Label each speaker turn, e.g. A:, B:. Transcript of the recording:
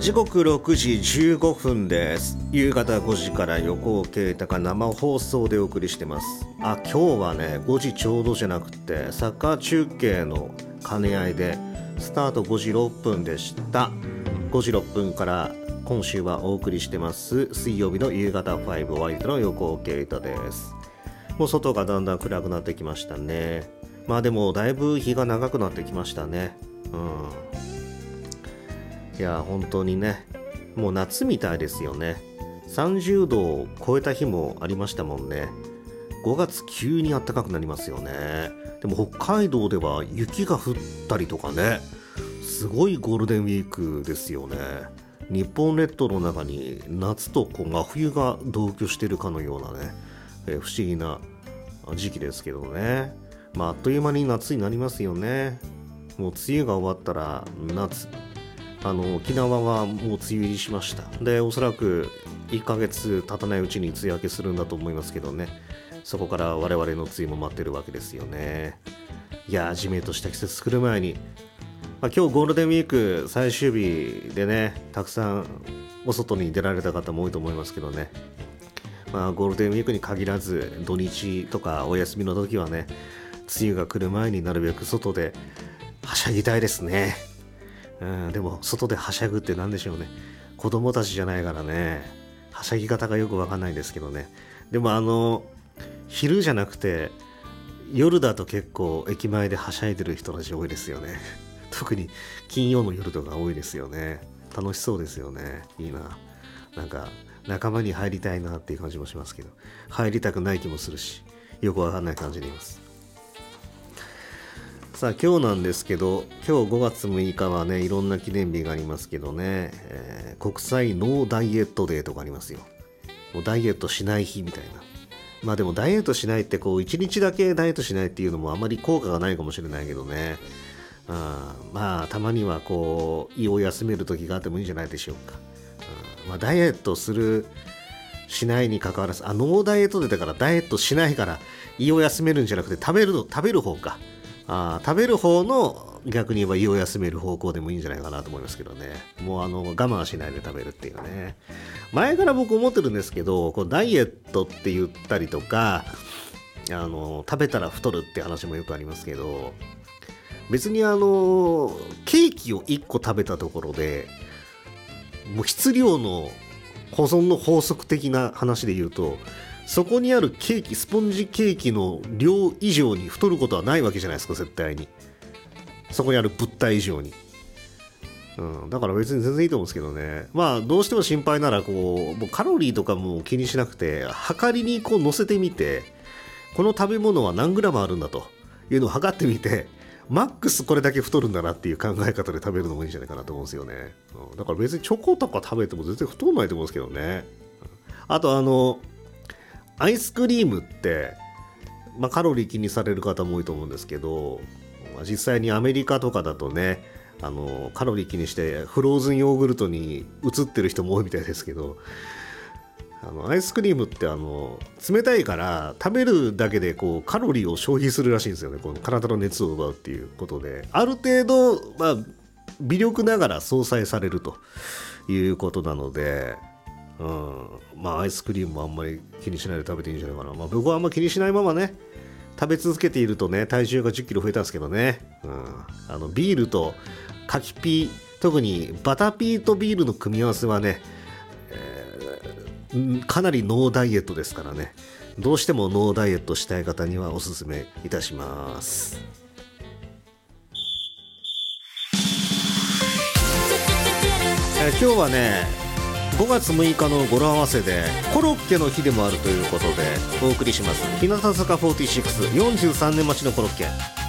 A: 時刻6時15分です。夕方5時から横尾啓太が生放送でお送りしてます。今日はね5時ちょうどじゃなくてサッカー中継の兼ね合いでスタート5時6分でした。5時6分から今週はお送りしてます水曜日の夕方5お相手の横尾啓太です。もう外がだんだん暗くなってきましたね。でもだいぶ日が長くなってきましたね。いや本当にね、もう夏みたいですよね。30度を超えた日もありましたもんね。5月急に暖かくなりますよね。でも北海道では雪が降ったりとかね、すごいゴールデンウィークですよね。日本列島の中に夏と真冬が同居しているかのようなね、不思議な時期ですけどね。あっという間に夏になりますよね。もう梅雨が終わったら夏、沖縄はもう梅雨入りしました。でおそらく1ヶ月経たないうちに梅雨明けするんだと思いますけどね。そこから我々の梅雨も待ってるわけですよね。いやじめっとした季節来る前に、今日ゴールデンウィーク最終日でね、たくさんお外に出られた方も多いと思いますけどね。ゴールデンウィークに限らず土日とかお休みの時はね、梅雨が来る前になるべく外ではしゃぎたいですね。でも外ではしゃぐって何でしょうね。子供たちじゃないからね、はしゃぎ方がよくわかんないですけどね。でも昼じゃなくて夜だと結構駅前ではしゃいでる人たち多いですよね。特に金曜の夜とか多いですよね。楽しそうですよね。いいな。なんか仲間に入りたいなっていう感じもしますけど、入りたくない気もするし、よくわかんない感じでいます。さあ今日なんですけど、今日5月6日はね、いろんな記念日がありますけどね、国際ノーダイエットデーとかありますよ。もうダイエットしない日みたいな。でもダイエットしないって1日だけダイエットしないっていうのもあまり効果がないかもしれないけどね。たまには胃を休める時があってもいいんじゃないでしょうか。ダイエットするしないに関わらず、ノーダイエットデーだからダイエットしないから胃を休めるんじゃなくて食べる方か。食べる方の逆に言えば胃を休める方向でもいいんじゃないかなと思いますけどね。もう我慢しないで食べるっていうね。前から僕思ってるんですけど、ダイエットって言ったりとか食べたら太るって話もよくありますけど、別にケーキを1個食べたところでもう質量の保存の法則的な話で言うと、そこにあるケーキ、スポンジケーキの量以上に太ることはないわけじゃないですか、絶対に。そこにある物体以上に。だから別に全然いいと思うんですけどね。どうしても心配ならもうカロリーとかも気にしなくて、測りに乗せてみて、この食べ物は何グラムあるんだというのを測ってみて、マックスこれだけ太るんだなっていう考え方で食べるのもいいんじゃないかなと思うんですよね。だから別にチョコとか食べても全然太らないと思うんですけどね。あとアイスクリームって、カロリー気にされる方も多いと思うんですけど、実際にアメリカとかだとね、カロリー気にしてフローズンヨーグルトに移ってる人も多いみたいですけど、アイスクリームって冷たいから食べるだけでカロリーを消費するらしいんですよね。体の熱を奪うっていうことで、ある程度、微力ながら相殺されるということなので、アイスクリームもあんまり気にしないで食べていいんじゃないかな。僕はあんま気にしないままね食べ続けているとね、体重が10キロ増えたんですけどね。ビールと柿ピー、特にバタピーとビールの組み合わせはね、かなりノーダイエットですからね。どうしてもノーダイエットしたい方にはおすすめいたします。今日はね5月6日の語呂合わせでコロッケの日でもあるということでお送りします。日向坂46 43年待ちのコロッケ。